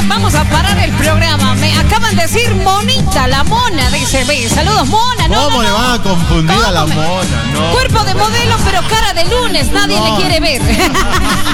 Vamos a parar el programa. Me acaban de decir monita, la mona, dice. Ve, saludos, mona. No, ¿Cómo le van a confundir a la mona? No. Cuerpo de modelo, pero cara de lunes. Nadie le quiere ver.